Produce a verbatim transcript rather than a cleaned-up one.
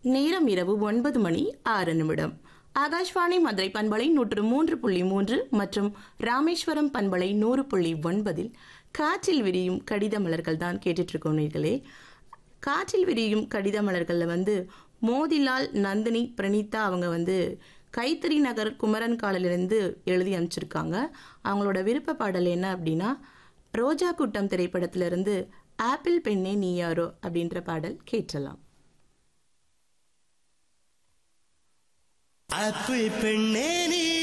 நேரம் இரவு ஒன்பது மணி ஆறு நிமிடம். ஆகாஷ்வாணி மதுரை பண்பலை நூற்று மூன்று புள்ளி மூன்று மற்றும் ராமேஸ்வரம் பண்பலை நூறு புள்ளி ஒன்பதில் காற்றில் விரியும் கடித மலர்கள் தான் கேட்டுட்டு இருக்கோம் நீர்களே. காற்றில் விரியும் கடித மலர்களில் வந்து மோதிலால் நந்தினி பிரணீதா அவங்க வந்து கைத்தறி நகர் குமரன் காலிலிருந்து எழுதி அனுப்பிச்சிருக்காங்க. அவங்களோட விருப்ப பாடல் என்ன அப்படின்னா, ரோஜா கூட்டம் திரைப்படத்திலிருந்து ஆப்பிள் பெண்ணே நீ யாரோ அப்படின்ற பாடல் கேட்டலாம். ஆப்பிள் பெண்ணே நீ